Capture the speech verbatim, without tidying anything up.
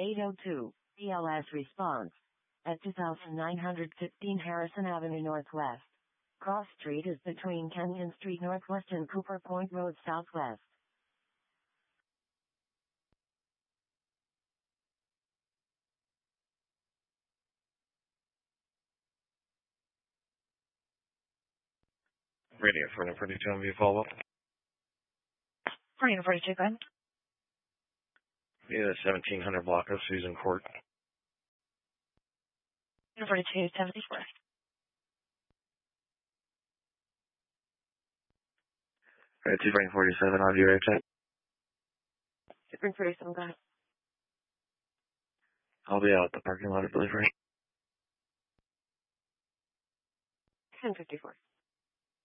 eight oh two, B L S response. At two thousand nine hundred fifteen Harrison Avenue Northwest. Cross Street is between Kenyon Street Northwest and Cooper Point Road Southwest. Radio for an forty-two M V follow-up. Radio forty-two, go ahead. Yeah, seventeen hundred block of Susan Court. Radio forty-two seventy-four. Alright, two Frank forty-seven, on your right check. two Frank forty-seven, go ahead. I'll be out at the parking lot, I believe, right? ten fifty-four.